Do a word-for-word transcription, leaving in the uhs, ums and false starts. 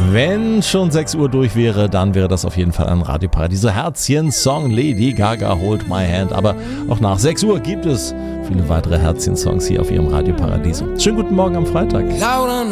Wenn schon sechs Uhr durch wäre, dann wäre das auf jeden Fall ein Radio Paradiso Herzchen-Song. Lady Gaga, Hold My Hand. Aber auch nach sechs Uhr gibt es viele weitere Herzchen-Songs hier auf ihrem Radio Paradiso. Schönen guten Morgen am Freitag.